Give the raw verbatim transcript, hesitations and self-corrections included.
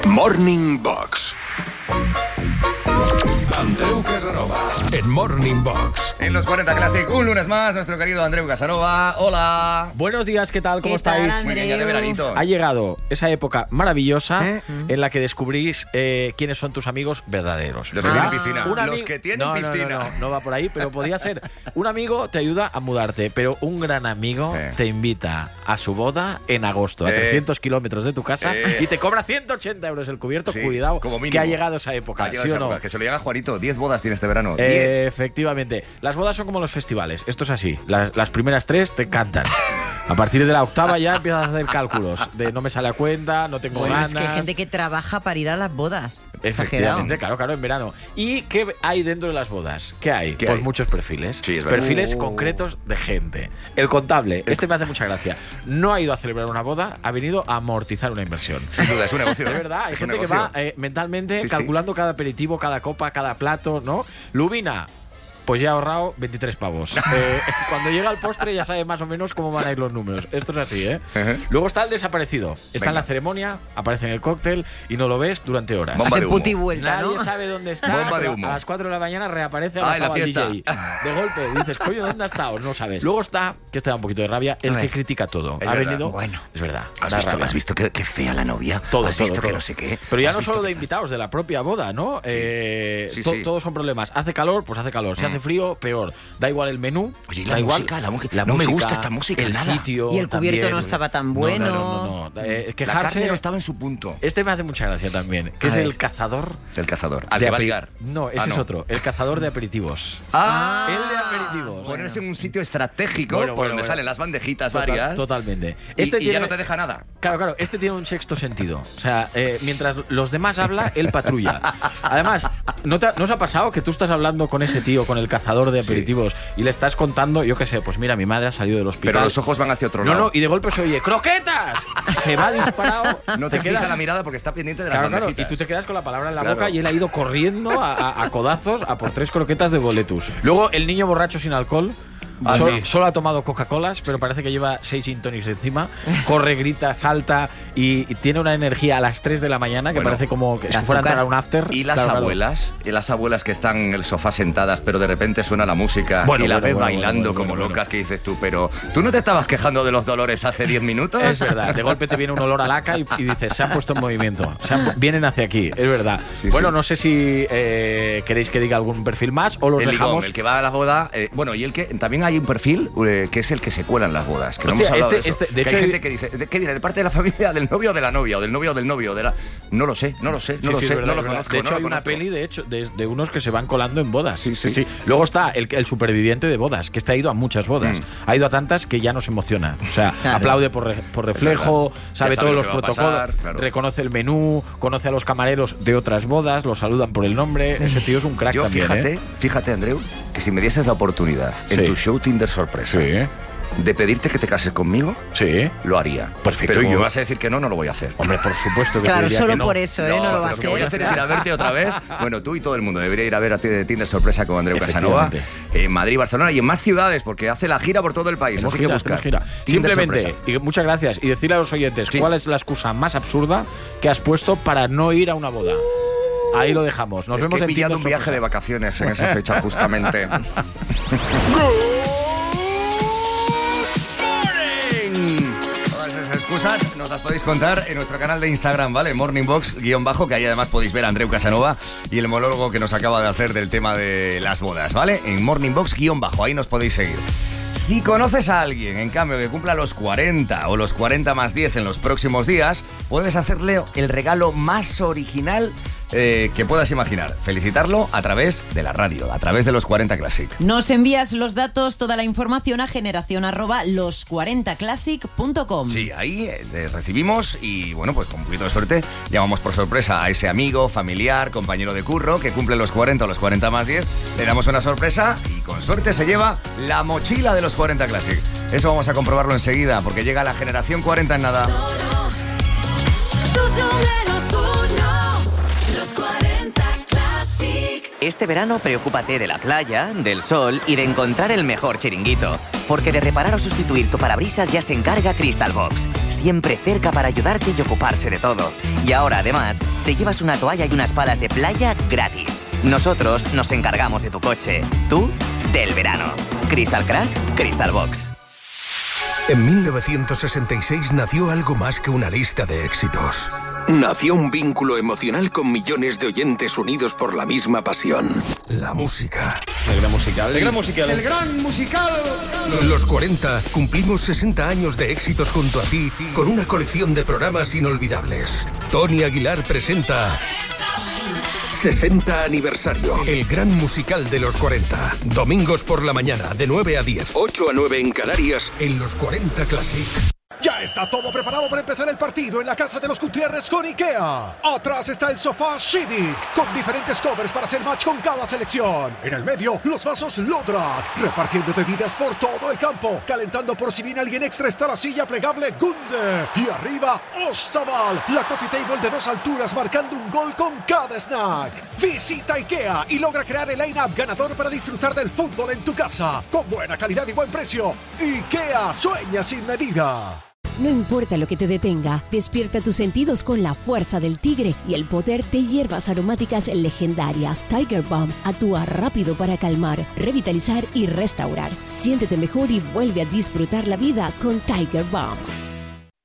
Morning Box. Andreu Casanova en Morning Box. En los cuarenta Classic, un lunes más, nuestro querido Andreu Casanova. Hola. Buenos días, ¿qué tal? ¿Cómo ¿Qué estáis? tal, Muy bien, ya de veranito. Ha llegado esa época maravillosa ¿Eh? en la que descubrís eh, quiénes son tus amigos verdaderos. Los que Ah. tienen piscina. Un Los ami- que tienen no, no, no, piscina. No, no, no va por ahí, pero podía ser. Un amigo te ayuda a mudarte, pero un gran amigo Eh. te invita a su boda en agosto, a Eh. trescientos kilómetros de tu casa, Eh. y te cobra ciento ochenta euros el cubierto. Sí, Cuidado, como mínimo. que ha llegado esa época. Ha llegado ¿Sí esa o no? época, que se lo llega a Juanito. diez bodas tiene este verano. Eh, diez. Efectivamente. Las bodas son como los festivales. Esto es así. Las, las primeras tres te cantan. A partir de la octava ya empiezas a hacer cálculos de no me sale a cuenta, no tengo Bueno, ganas. es que hay gente que trabaja para ir a las bodas. Exagerado. Efectivamente, claro, claro, en verano. ¿Y qué hay dentro de las bodas? ¿Qué hay? ¿Qué pues hay? muchos perfiles. Sí, es verdad. Perfiles Uh. concretos de gente. El contable, este me hace mucha gracia. No ha ido a celebrar una boda, ha venido a amortizar una inversión. Sin duda, es un negocio. De ¿eh? verdad, hay Es un gente que negocio. va eh, mentalmente Sí, sí. calculando cada aperitivo, cada copa, cada plato, ¿no? Lubina, pues ya ha ahorrado veintitrés pavos. Eh, cuando llega el postre ya sabe más o menos cómo van a ir los números. Esto es así, ¿eh? Ujú. Luego está el desaparecido. Está Venga. en la ceremonia, aparece en el cóctel y no lo ves durante horas. Bomba de Hace humo. puti vuelta, Nadie ¿no? sabe dónde está. Bomba de pero humo. A las cuatro de la mañana reaparece Ah, ahora en la estaba el fiesta. D J. De golpe dices, coño, ¿dónde ha estado? No sabes. Luego está, que este da un poquito de rabia, el A que ver. critica todo. Es ha verdad. venido. Bueno. Es verdad. ¿Has da visto, rabia. ¿Has visto qué, qué fea la novia? Todo, ¿Has todo, visto que todo. no sé qué? Pero ya ¿Has no visto solo que de tal? invitados, de la propia boda, ¿no? Eh, Sí, to- sí. Todos son problemas. Hace calor, pues hace calor. Si hace frío, peor. Da igual el menú. Oye, ¿y da la igual música? La mu- no me gusta esta música, el nada. sitio. Y el cubierto también. no estaba tan No, bueno. No, no, no. no. Eh, La quejarse. carne no estaba en su punto. Este me hace mucha gracia también, que A es ver. el cazador. El cazador. Al de que va a aperi- ligar. No, ese Ah, es otro. El cazador de aperitivos. Ah, El de aperitivos. Ponerse en un sitio estratégico Bueno, por bueno, donde bueno. salen las bandejitas Total- varias. Totalmente. Y, Este y tiene, ya no te deja nada. Claro, claro, este tiene un sexto sentido. O sea, eh, mientras los demás habla, él patrulla. Además, ¿no, te ha- ¿no os ha pasado que tú estás hablando con ese tío, con el cazador de Sí. aperitivos, y le estás contando, yo qué sé, pues mira, mi madre ha salido del hospital. Pero los ojos van hacia otro No, lado. no, y de golpe se oye, ¡croquetas! Se va disparado. No te, fija quedas- la mirada porque está pendiente de las Claro, claro, y bandejitas. tú te quedas con la palabra en la Claro. boca y él ha ido corriendo a, a- a codazos a por tres croquetas de boletus. Luego el niño borracho sin alcohol. Ah, Sol- sí. Solo ha tomado Coca-Colas, pero parece que lleva seis gin tonics encima. Corre, grita, salta y, y tiene una energía a las tres de la mañana que Bueno, parece como que el si fuera a entrar azúcar. a un after. Y las Claro, claro. abuelas, y las abuelas que están en el sofá sentadas, pero de repente suena la música Bueno, y la bueno, ves bueno, bailando bueno, como bueno, locas, que dices tú, pero ¿tú no te estabas quejando de los dolores hace diez minutos? Es verdad, de golpe te viene un olor a laca y, y dices, se han puesto en movimiento, se han pu- vienen hacia aquí, es verdad. Sí, bueno, sí. no sé si eh, queréis que diga algún perfil más o los El ligón, dejamos. el que va a la boda. eh, bueno, y el que también hay un perfil eh, que es el que se cuela en las bodas. Que no Hostia, hemos hablado este- de eso. este- de Que hecho, hay hay- gente que dice, ¿de qué viene? ¿De parte de la familia del novio o de la novia? O del novio o del novio. De la... No lo sé, no lo sé, no Sí, lo sí, sé, es verdad, no lo es verdad. conozco. De hecho, no lo hay una conozco. peli de hecho de, de unos que se van colando en bodas. Sí, sí. Luego está el, el superviviente de bodas, que este ha ido a muchas bodas. Mm. Ha ido a tantas que ya no se emociona. O sea, Claro. aplaude por, re- por reflejo, verdad. sabe Ya sabe todos lo los que va a protocolos, pasar, claro. reconoce el menú, conoce a los camareros de otras bodas, los saludan por el nombre. Ese tío es un crack Yo, también. fíjate, ¿eh? fíjate, Andreu, que si me dieses la oportunidad en Sí. tu show Tinder sorpresa Sí, de pedirte que te cases conmigo, sí. lo haría. Perfecto. Pero yo vas a decir que no, no lo voy a hacer. Hombre, por supuesto que te Claro, diría solo que no. por eso, ¿eh? No, lo va a pero lo hacer. que voy a hacer es ir a verte otra vez. Bueno, tú y todo el mundo debería ir a ver a ti- Tinder sorpresa con Andreu Casanova Efectivamente. en Madrid, Barcelona y en más ciudades, porque hace la gira por todo el país. Hacemos así gira, que buscar. hacemos gira. Tinder Simplemente, sorpresa. y muchas gracias, y decirle a los oyentes Sí. cuál es la excusa más absurda que has puesto para no ir a una boda. Ahí lo dejamos. Nos es vemos que he en pillado Tinder un viaje sorpresa. de vacaciones en esa fecha justamente. Todas esas excusas nos las podéis contar en nuestro canal de Instagram, ¿vale? Morningbox guión bajo, que ahí además podéis ver a Andreu Casanova y el monólogo que nos acaba de hacer del tema de las bodas, ¿vale? En Morningbox guión bajo, ahí nos podéis seguir. Si conoces a alguien, en cambio, que cumpla los cuarenta o los cuarenta más diez en los próximos días, puedes hacerle el regalo más original eh, que puedas imaginar. Felicitarlo a través de la radio, a través de los cuarenta Classic. Nos envías los datos, toda la información a generación arroba los cuarenta classic punto com. Sí, ahí eh, recibimos y, bueno, pues con un poquito de suerte llamamos por sorpresa a ese amigo, familiar, compañero de curro que cumple los cuarenta o los cuarenta más diez. Le damos una sorpresa y con suerte se lleva la mochila de los cuarenta Classic. Eso vamos a comprobarlo enseguida porque llega la generación cuarenta en nada. Tus números uno, los cuarenta Classic. Este verano preocúpate de la playa, del sol y de encontrar el mejor chiringuito. Porque de reparar o sustituir tu parabrisas ya se encarga Crystal Box. Siempre cerca para ayudarte y ocuparse de todo. Y ahora, además, te llevas una toalla y unas palas de playa gratis. Nosotros nos encargamos de tu coche. Tú, del verano. Crystal Crack, Crystal Box. En mil novecientos sesenta y seis nació algo más que una lista de éxitos. Nació un vínculo emocional con millones de oyentes unidos por la misma pasión. La música. El gran musical. El gran musical. El gran musical. Los cuarenta cumplimos sesenta años de éxitos junto a ti con una colección de programas inolvidables. Tony Aguilar presenta sesenta aniversario. El gran musical de los cuarenta. Domingos por la mañana de nueve a diez, ocho a nueve en Canarias en los cuarenta Classic. Ya está todo preparado para empezar el partido en la casa de los Gutiérrez con IKEA. Atrás está el sofá Civic, con diferentes covers para hacer match con cada selección. En el medio, los vasos Lodrat, repartiendo bebidas por todo el campo. Calentando por si viene alguien extra está la silla plegable Gunde. Y arriba, Ostaval, la coffee table de dos alturas marcando un gol con cada snack. Visita IKEA y logra crear el line-up ganador para disfrutar del fútbol en tu casa. Con buena calidad y buen precio. IKEA, sueña sin medida. No importa lo que te detenga, despierta tus sentidos con la fuerza del tigre y el poder de hierbas aromáticas legendarias. Tiger Balm actúa rápido para calmar, revitalizar y restaurar. Siéntete mejor y vuelve a disfrutar la vida con Tiger Balm.